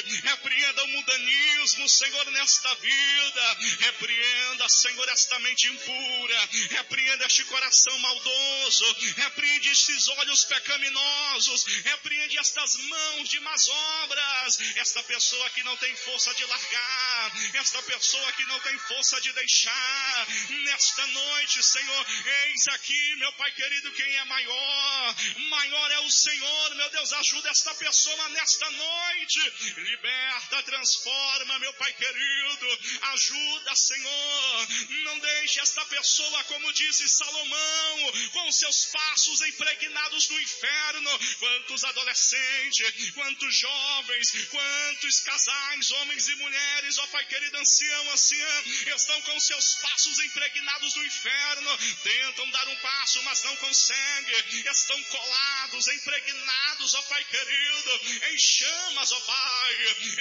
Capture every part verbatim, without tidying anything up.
Repreenda o mundanismo, Senhor, nesta vida. Repreenda, Senhor, esta mente impura. Repreenda este coração maldoso. Repreende estes olhos pecaminosos. Repreende estas mãos de más obras. Esta pessoa que não tem força de largar. Esta pessoa que não tem força de deixar. Nesta noite, Senhor, eis aqui, meu Pai querido, quem é maior. Maior é o Senhor, meu Deus, ajuda esta pessoa nesta noite. Liberta, transforma, meu Pai querido. Ajuda, Senhor. Não deixe esta pessoa, como disse Salomão, com seus passos impregnados no inferno. Quantos adolescentes, quantos jovens, quantos casais, homens e mulheres, ó Pai querido, ancião, anciã, estão com seus passos impregnados no inferno. Tentam dar um passo, mas não conseguem. Estão colados, impregnados, ó Pai querido, em chamas, ó Pai,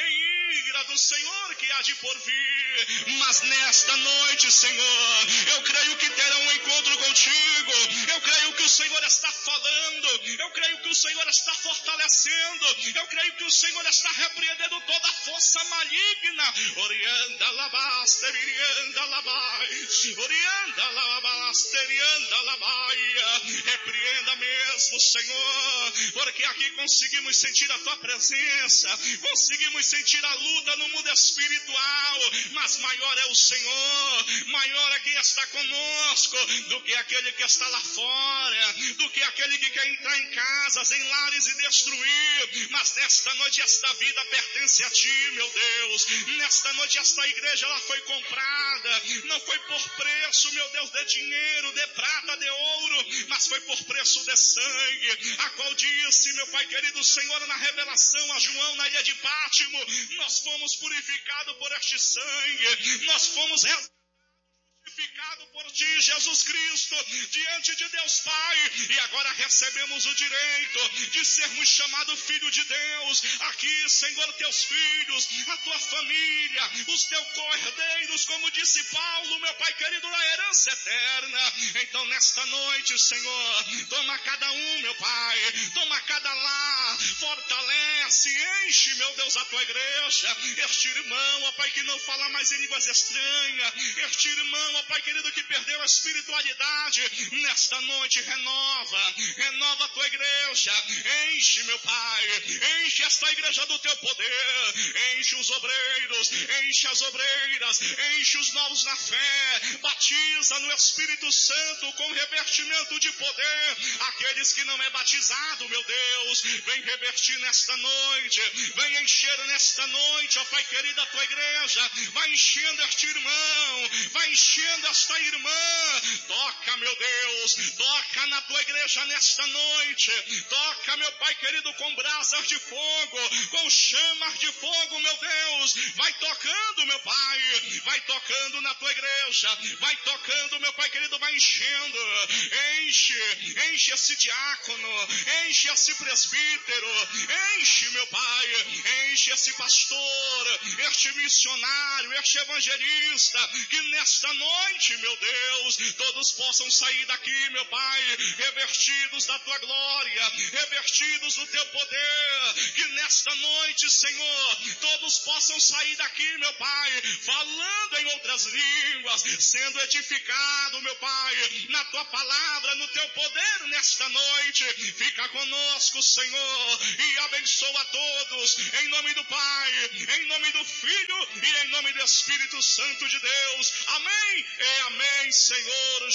em ira do Senhor que há de por vir. Mas nesta noite, Senhor, eu creio que terão um encontro contigo. Eu creio que o Senhor está falando. Eu creio que o Senhor está fortalecendo. Eu creio que o Senhor está repreendendo toda a força maligna. Orianda labaste, virianda labai. Orianda labaste, virianda labai. Repreenda mesmo, Senhor, porque aqui conseguimos sentir a tua presença. Conseguimos sentir a luta no mundo espiritual. Mas maior é o Senhor. Maior é quem está conosco do que aquele que está lá fora, do que aquele que quer entrar em casas, em lares e destruir. Mas nesta noite esta vida pertence a ti, meu Deus. Nesta noite esta igreja ela foi comprada, não foi por preço, meu Deus, de dinheiro, de prata, de ouro, mas foi por preço de sangue, a qual disse, meu Pai querido, Senhor, na revelação a João na ilha de Pátimo, nós fomos purificados por este sangue, nós fomos resgatados, justificado por ti, Jesus Cristo, diante de Deus Pai, e agora recebemos o direito de sermos chamados filho de Deus. Aqui, Senhor, teus filhos, a tua família, os teus cordeiros, como disse Paulo, meu Pai querido, na herança eterna. Então nesta noite, Senhor, toma cada um, meu Pai, toma cada lar, fortalece, enche, meu Deus, a tua igreja, este irmão, ó Pai, que não fala mais em línguas estranhas, este irmão, ó Pai querido, que perdeu a espiritualidade, nesta noite renova, renova a tua igreja, enche, meu Pai, enche esta igreja do teu poder, enche os obreiros, enche as obreiras, enche os novos na fé, batiza no Espírito Santo com revestimento de poder, aqueles que não é batizado, meu Deus, vem revestir nesta noite, vem encher nesta noite, ó Pai querido, a tua igreja, vai enchendo este irmão, vai enchendo esta irmã, toca, meu Deus, toca na tua igreja nesta noite, toca, meu Pai querido, com brasas de fogo, com chamas de fogo, meu Deus, vai tocando, meu Pai, vai tocando na tua igreja, vai tocando, meu Pai querido, vai enchendo, enche, enche esse diácono, enche esse presbítero, enche, meu Pai, enche esse pastor, este missionário, este evangelista, que nesta noite, meu Deus, todos possam sair daqui, meu Pai, revestidos da tua glória, revestidos do teu poder, que nesta noite, Senhor, todos possam sair daqui, meu Pai, falando em outras línguas, sendo edificado, meu Pai, na tua palavra, no teu poder nesta noite. Fica conosco, Senhor, e abençoa a todos, em nome do Pai, em nome do Filho e em nome do Espírito Santo de Deus. Amém e amém, Senhor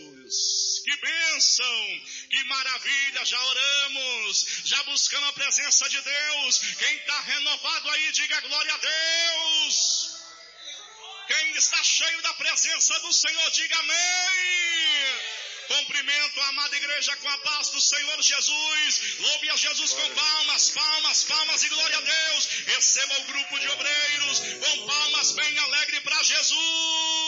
Jesus. Que bênção, que maravilha, já oramos, já buscamos a presença de Deus. Quem está renovado aí, diga glória a Deus. Quem está cheio da presença do Senhor, diga amém. Cumprimento a amada igreja com a paz do Senhor Jesus. Louve a Jesus com palmas, palmas, palmas e glória a Deus. Receba o grupo de obreiros com palmas bem alegre para Jesus.